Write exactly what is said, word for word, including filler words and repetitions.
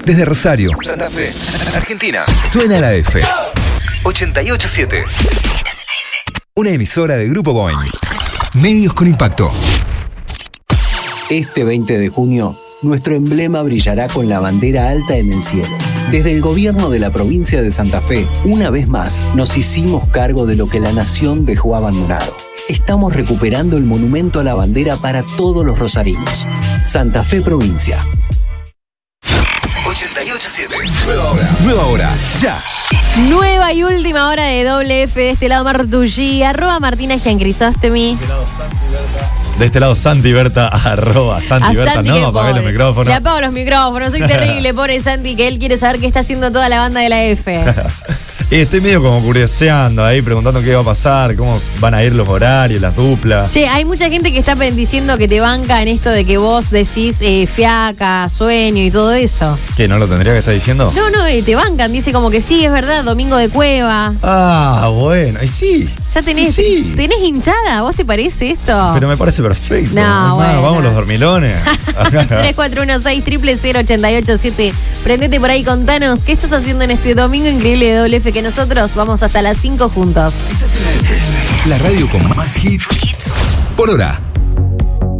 Desde Rosario, Santa Fe, Argentina, suena la F. ochenta y ocho siete. Una emisora de Grupo Boing. Medios con impacto. Este veinte de junio, nuestro emblema brillará con la bandera alta en el cielo. Desde el gobierno de la provincia de Santa Fe, una vez más, nos hicimos cargo de lo que la nación dejó abandonado. Estamos recuperando el monumento a la bandera para todos los rosarinos. Santa Fe Provincia. ochenta y ocho siete. Nueva hora. Nueva hora. Ya. Nueva y última hora de doble F. De este lado Martullí, arroba Martina Giancrisóstomi. De este lado Santi Berta, arroba Santi Berta. Santi, No, apagué los micrófonos. Le apago los micrófonos, soy terrible, pobre Santi, que él quiere saber qué está haciendo toda la banda de la F. Y estoy medio como curioseando ahí, preguntando qué va a pasar, cómo van a ir los horarios, las duplas. Che, hay mucha gente que está diciendo que te banca en esto de que vos decís eh, fiaca, sueño y todo eso. ¿Qué, no lo tendría que estar diciendo? No, no, eh, te bancan, dice como que sí, es verdad, domingo de cueva. Ah, bueno, y sí. Ya tenés, sí. tenés hinchada, ¿vos te parece esto? Pero me parece perfecto. No, Más, bueno. Vamos los dormilones. tres cuatro uno seis, cero cero cero, ochenta y ocho siete. Prendete por ahí, contanos qué estás haciendo en este domingo increíble de doble F, que nosotros vamos hasta las cinco juntos. La radio con más hits por hora.